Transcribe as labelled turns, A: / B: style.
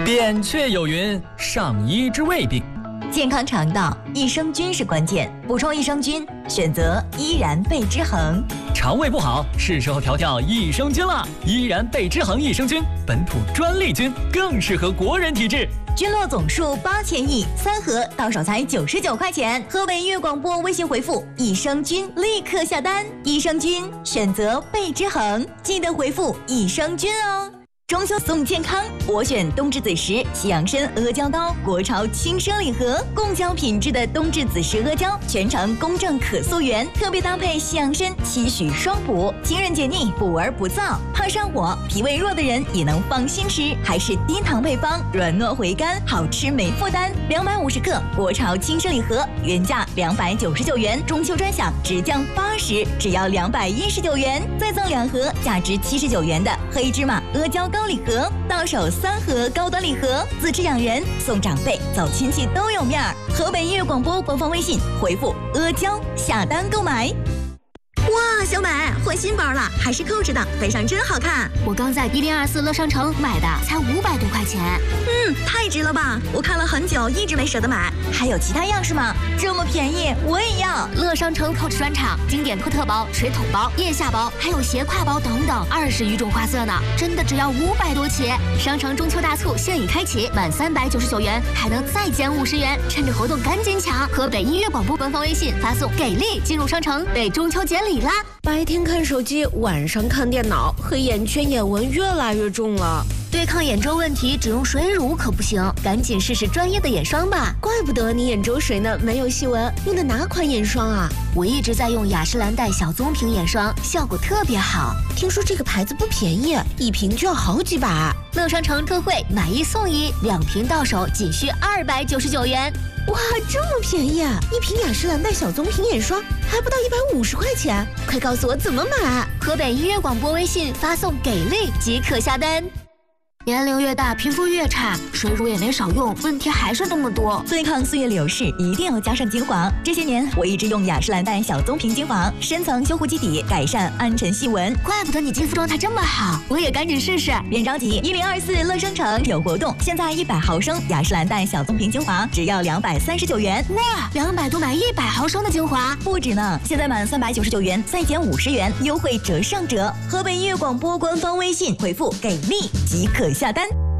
A: 扁鹊有云：上医之未病。
B: 健康肠道，益生菌是关键。补充益生菌，选择依然贝之恒。
A: 肠胃不好，是时候调调益生菌了。依然贝之恒益生菌，本土专利菌，更适合国人体质。
B: 菌落总数8000亿，3盒到手才99块钱。河北音乐广播微信回复“益生菌”立刻下单。益生菌选择贝之恒，记得回复“益生菌”哦。中秋送健康，我选冬至子时西洋参阿胶糕，国潮轻生礼盒，贡胶品质的冬至子时阿胶，全程公正可溯源，特别搭配西洋参，期许双补，清润解腻，补而不燥，怕上火、脾胃弱的人也能放心吃，还是低糖配方，软糯回甘，好吃没负担。250克国潮轻生礼盒，原价299元，中秋专享直降80，只要219元，再赠2盒价值79元的黑芝麻阿胶糕礼盒，到手3盒高端礼盒，自制养人送长辈，走亲戚都有面儿。河北音乐广播官方微信回复阿胶下单购买。哇，小美换新包了，还是扣着的，背上真好看。
C: 我刚在1024乐商城买的，才500多块钱。
B: 太值了吧！我看了很久，一直没舍得买。还有其他样式吗？这么便宜，我也要。
C: 乐商城 Coach 专场，经典托特包、水桶包、腋下包，还有斜挎包等等，20余种花色呢，真的只要500多起。商城中秋大促现已开启，满399元还能再减50元，趁着活动赶紧抢！河北音乐广播官方微信发送“给力”进入商城，被中秋节礼啦！
D: 白天看手机，晚上看电脑，黑眼圈、眼纹越来越重了。
C: 对抗眼周问题，只用水乳可不行，赶紧试试专业的眼霜吧。
D: 怪不得你眼周水呢，没有细纹。用的哪款眼霜啊？
C: 我一直在用雅诗兰黛小棕瓶眼霜，效果特别好。
D: 听说这个牌子不便宜，一瓶就要好几百。
C: 乐商城特惠，买1送1，2瓶到手仅需299元。
D: 哇，这么便宜啊！一瓶雅诗兰黛小棕瓶眼霜还不到150块钱，快告诉我怎么买！
C: 河北音乐广播微信发送“给力”即可下单。年龄越大，皮肤越差，水乳也没少用，问题还是那么多。
B: 对抗岁月流逝，一定要加上精华。这些年，我一直用雅诗兰黛小棕瓶精华，深层修护基底，改善暗沉细纹。
C: 怪不得你肌肤状态这么好，我也赶紧试试。
B: 别着急，1024乐商城有活动，现在100毫升雅诗兰黛小棕瓶精华只要239元。
C: 哇，200多买100毫升的精华，
B: 不止呢！现在满399元再减50元，优惠折上折。河北音乐广播官方微信回复“给力”即可下单。